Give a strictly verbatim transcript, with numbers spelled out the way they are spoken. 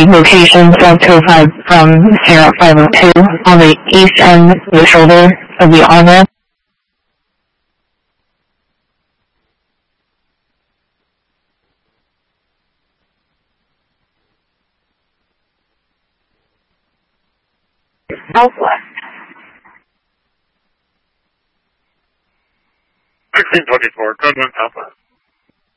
the location South two oh five from Sierra five oh two on the east end of the shoulder of the on-ramp. Southwest. sixteen twenty-four, code one Southwest.